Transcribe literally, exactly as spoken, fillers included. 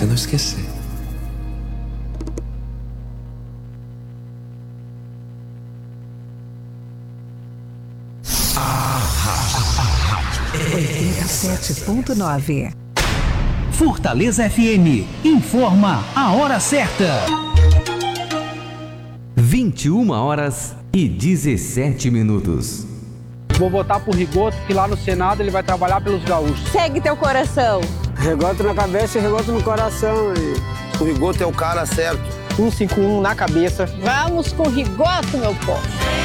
você não esquecer. oitenta e sete ponto nove. Fortaleza F M informa a hora certa. vinte e uma horas e dezessete minutos. Vou votar pro Rigoto, que lá no Senado ele vai trabalhar pelos gaúchos. Segue teu coração. Rigoto na cabeça e Rigoto no coração. E... o Rigoto é o cara certo. cento e cinquenta e um na cabeça. Vamos com Rigoto, meu povo.